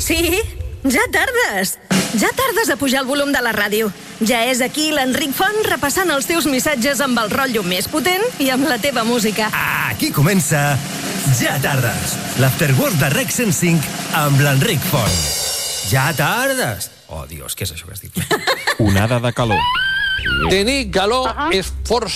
Sí, ja tardes. Ja tardes a pujar el volum de la ràdio. Ja és aquí l'Enric Font repassant els teus missatges amb el rotllo més potent i amb la teva música. Aquí comença Ja tardes, l'Afterwork de Rec 105 amb l'Enric Font. Ja tardes. Oh, Dios, què és això que has dit? Onada de calor. Tenir calor és força